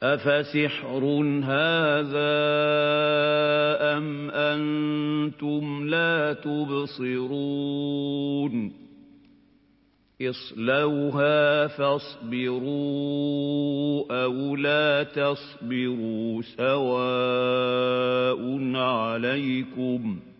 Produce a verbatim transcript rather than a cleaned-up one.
أَفَسِحْرٌ هَٰذَا أَمْ أَنتُمْ لَا تُبْصِرُونَ اصْلَوْهَا فَاصْبِرُوا أَوْ لَا تَصْبِرُوا سَوَاءٌ عَلَيْكُمْ